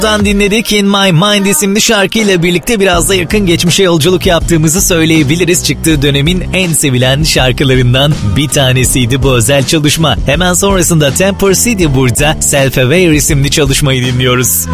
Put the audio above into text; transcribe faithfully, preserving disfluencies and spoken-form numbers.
dinledik. In My Mind isimli şarkıyla birlikte biraz da yakın geçmişe yolculuk yaptığımızı söyleyebiliriz. Çıktığı dönemin en sevilen şarkılarından bir tanesiydi bu özel çalışma. Hemen sonrasında Temper City burada Self Aware isimli çalışmayı dinliyoruz.